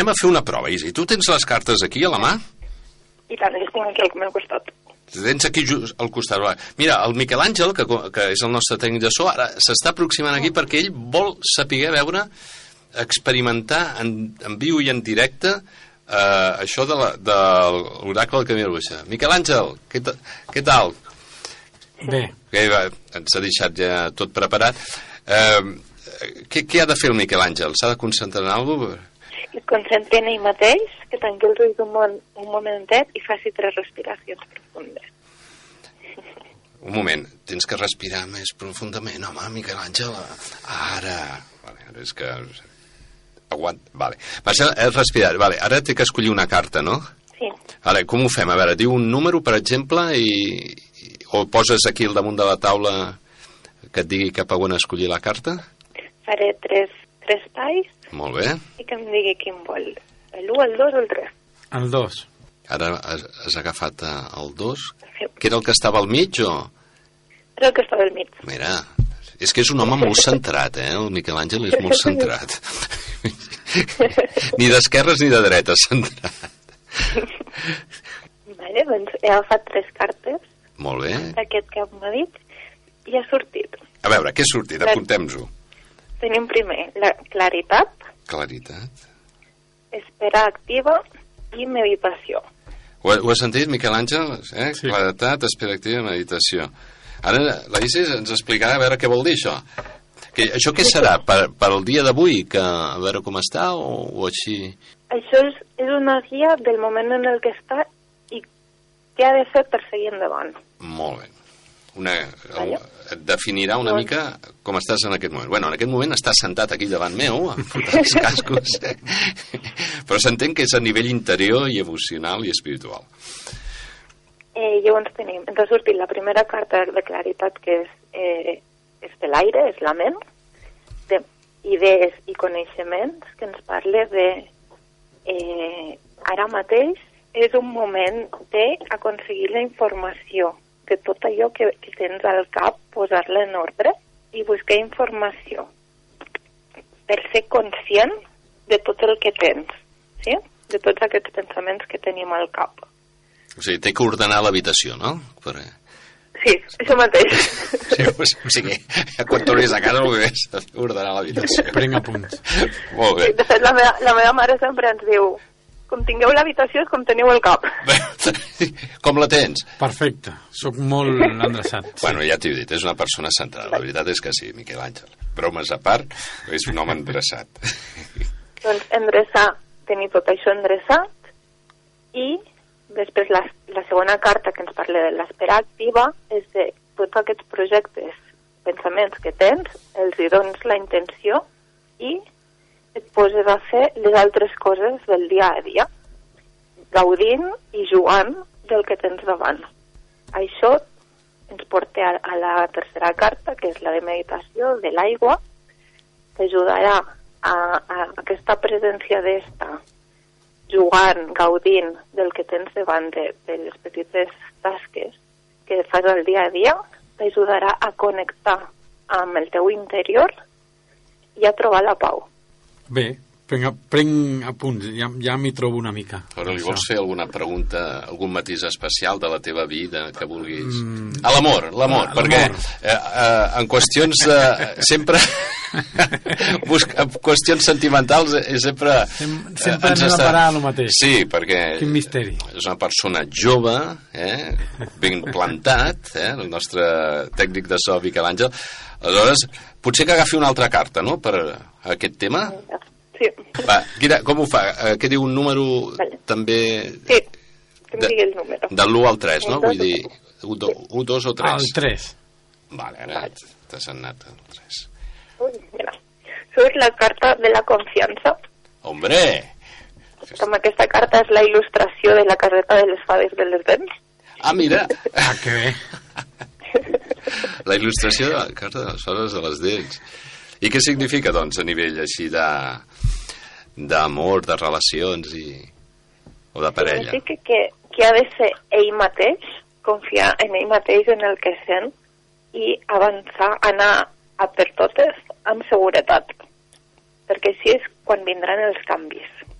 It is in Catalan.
anem a fer una prova, Isi. Tu tens les cartes aquí a la mà? I tant, les tinc aquí al meu costat. Tens aquí just al costat. Mira, el Miquel Àngel, que és el nostre tècnic de so, ara s'està aproximant aquí perquè ell vol saber veure, experimentar en viu i en directe això de l'oracle del Camí de la Bruixa. Miquel Àngel, què tal? Bé. Ens ha deixat ja tot preparat. Què ha de fer el Miquel Àngel? S'ha de concentrar en alguna cosa? Que es concentri en ell mateix, que tanqui els ulls un momentet i faci 3 respiracions profundes. Un moment, tens que respirar més profundament. Home, Miquel Àngel, ara... Vale, ara és que... Aguanta, vale. Marcel, has respirat. Vale, ara té que escollir una carta, no? Sí. Vale, com ho fem? A veure, diu un número, per exemple, o poses aquí al damunt de la taula que et digui cap a on escollir la carta? Faré 3 talls. Molt bé. I que em digui quin vol. L'1, el 2 o el 3? El 2. Ara has agafat el 2. Sí. Que era el que estava al mig, o...? Era el que estava al mig. Mira, és que és un home molt centrat, el Miquel Àngel és molt centrat. Ni d'esquerres ni de dretes, centrat. Vale, doncs he agafat 3 cartes. Molt bé. Aquest que m'ha dit, i ha sortit. A veure, què ha sortit? Apuntem-ho. Tenim primer la claritat. Claritat. Espera activa i meditació. Ho has sentit, Miquel Àngel? Sí. Claritat, espera activa i meditació. Ara la Isis ens explicarà a veure què vol dir això. Això què serà? Per al dia d'avui? A veure com està o així? Això és una guia del moment en el que està i què ha de fer per seguir endavant. Molt bé. Et definirà una mica com estàs en aquest moment. Bueno, en aquest moment estàs sentat aquí davant meu, amb els cascos, però s'entén que és a nivell interior i emocional i espiritual. Llavors ens ha sortit la primera carta de claritat, que és de l'aire, és la ment, d'idees i coneixements, que ens parla de ara mateix és un moment d'aconseguir la informació, de tot allò que tens al cap, posar-la en ordre i buscar informació per ser conscient de tot el que tens, sí? De tots aquests pensaments que tenim al cap. O sigui, té que ordenar l'habitació, no? Sí, això mateix. Sí, o sigui, quan tornis a casa el que és ordenar l'habitació. Prenc apunts. Molt bé. De fet, la meva mare sempre ens diu: com tingueu l'habitació és com teniu el cap. Com la tens? Perfecte, sóc molt endreçat. Bueno, ja t'ho he dit, és una persona centrada. La veritat és que sí, Miquel Àngel. Bromes a part, és un home endreçat. Doncs endreçar, tenir tot això endreçat, i després la segona carta que ens parla de l'espera activa és de tots aquests projectes, pensaments que tens, els hi dones la intenció i et poses a fer les altres coses del dia a dia, gaudint i jugant del que tens davant. Això ens porta a la tercera carta, que és la de meditació, de l'aigua. T'ajudarà a aquesta presència d'estar jugant, gaudint del que tens davant de les petites tasques que fas al dia a dia. T'ajudarà a connectar amb el teu interior i a trobar la pau. Bé, prenc apunts, ja m'hi trobo una mica. Però li vols fer alguna pregunta, algun matís especial de la teva vida que vulguis? A l'amor, perquè en qüestions sempre... en qüestions sentimentals sempre anem a parar a lo mateix. Sí, perquè quin misteri. És una persona jove, ben plantat, el nostre tècnic de so, Miquel Àngel. Aleshores, potser que agafi una altra carta, no?, per aquest tema. Sí. Va, com ho fa? Què diu un número també... Sí, que em digui el número. De l'1 al 3, no? Vull dir, 1, 2 o 3? El 3. Vale, ara t'has anat al 3. Ui, mira. Això és la carta de la confiança. Hombre! Com aquesta carta és la il·lustració de la carreta de les fades de les dents. Ah, mira! Ah, que bé! La il·lustració de la carta de les fades de les dents. I què significa, doncs, a nivell així d'amor, de relacions o de parella? Significa que ha de ser ell mateix, confiar en ell mateix, en el que sent, i avançar, anar a per totes amb seguretat. Perquè així és quan vindran els canvis.